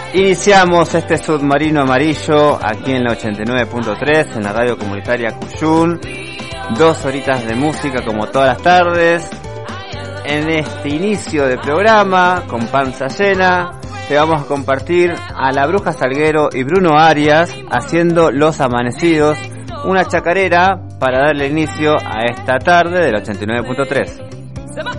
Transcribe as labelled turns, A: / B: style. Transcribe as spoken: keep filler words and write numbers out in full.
A: Iniciamos este submarino amarillo aquí en la ochenta y nueve punto tres, en la radio comunitaria Cuyún. Dos horitas de música como todas las tardes. En este inicio de programa, con panza llena, te vamos a compartir a la Bruja Salguero y Bruno Arias haciendo Los Amanecidos, una chacarera para darle inicio a esta tarde del ochenta y nueve punto tres.